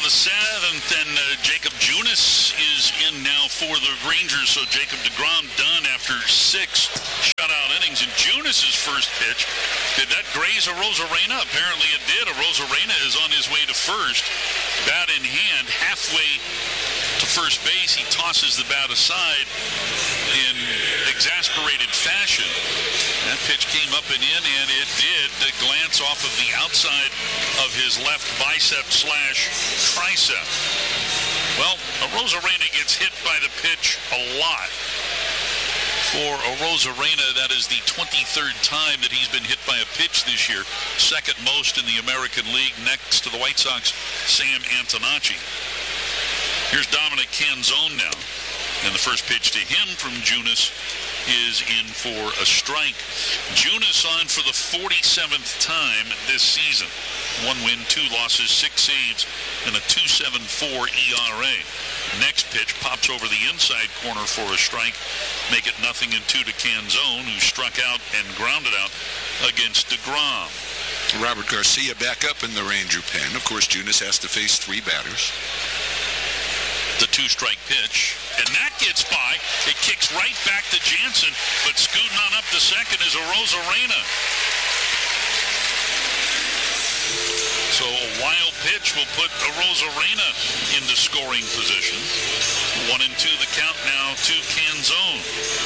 the seventh, and Jacob Junis is in now for the Rangers. So Jacob deGrom done after 6 shutout innings. And Junis's first pitch, did that graze Arozarena? Apparently it did. Arozarena is on his way to first. Bat in hand, halfway to first base. He tosses the bat aside in exasperated fashion. That pitch came up and in, and it did glance off of the outside of his left bicep / tricep. Well, Arozarena gets hit by the pitch a lot. For Arozarena, that is the 23rd time that he's been hit by a pitch this year, second most in the American League, next to the White Sox, Sam Antonacci. Here's Dominic Canzone now, and the first pitch to him from Junis is in for a strike. Junis on for the 47th time this season. 1 win, 2 losses, 6 saves, and a 2.74 ERA. Next pitch pops over the inside corner for a strike. Make it 0-2 to Canzone, who struck out and grounded out against deGrom. Robert Garcia back up in the Ranger pen. Of course, Junis has to face 3 batters. The 2-strike pitch, and that gets by. It kicks right back to Jansen, but scooting on up to second is Arozarena. So a wild pitch will put Arozarena into scoring position. 1-2 the count now to Canzone.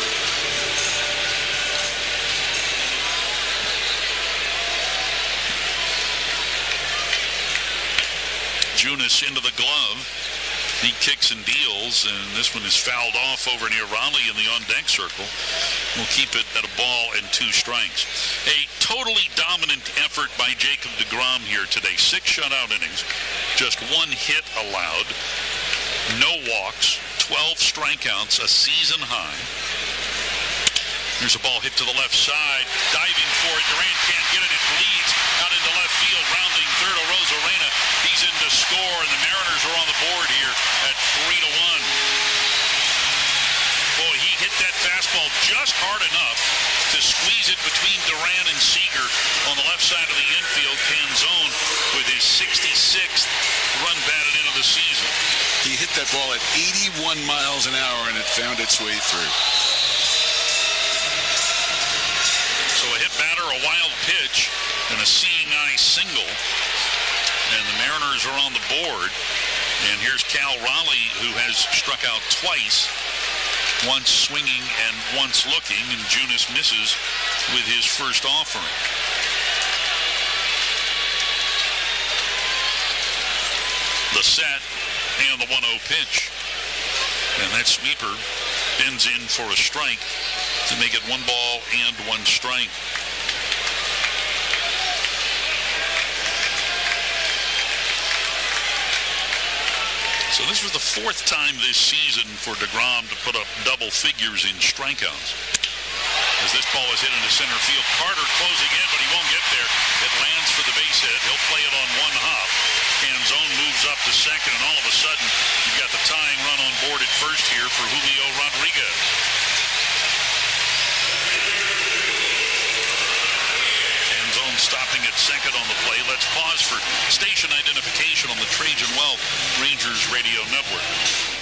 Junis into the glove. He kicks and deals, and this one is fouled off over near Raleigh in the on-deck circle. We'll keep it at a ball and 2 strikes. A totally dominant effort by Jacob deGrom here today. 6 shutout innings, just 1 hit allowed, no walks, 12 strikeouts, a season high. Here's a ball hit to the left side, diving for it. Durant can't get it. It bleeds out into left field. Rounding third, Arozarena. He's in to score, and the Mariners are on the board here at 3-1. Boy, he hit that fastball just hard enough to squeeze it between Duran and Seager on the left side of the infield. Canzone with his 66th run batted into the season. He hit that ball at 81 miles an hour, and it found its way through. So a hit batter, a wild pitch, and a seeing eye single. And the Mariners are on the board. And here's Cal Raleigh, who has struck out twice, once swinging and once looking, and Junis misses with his first offering. The set and the 1-0 pitch. And that sweeper bends in for a strike to make it 1 ball and 1 strike. So this was the 4th time this season for deGrom to put up double figures in strikeouts. As this ball is hit into center field, Carter closing in, but he won't get there. It lands for the base hit. He'll play it on 1 hop. Canzone moves up to second, and all of a sudden, you've got the tying run on board at first here for Julio Rodriguez. Canzone stopping at second on the play. Let's pause for station identification on the Trajan Wealth Rangers Radio Network.